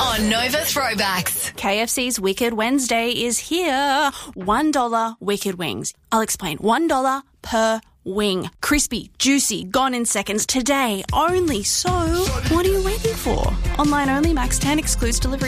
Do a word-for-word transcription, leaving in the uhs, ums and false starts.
on Nova Throwbacks. K F C's Wicked Wednesday is here. one dollar Wicked Wings. I'll explain. one dollar per wing. Crispy, juicy, gone in seconds today only. So, what are you waiting for? Online only, max ten, excludes delivery.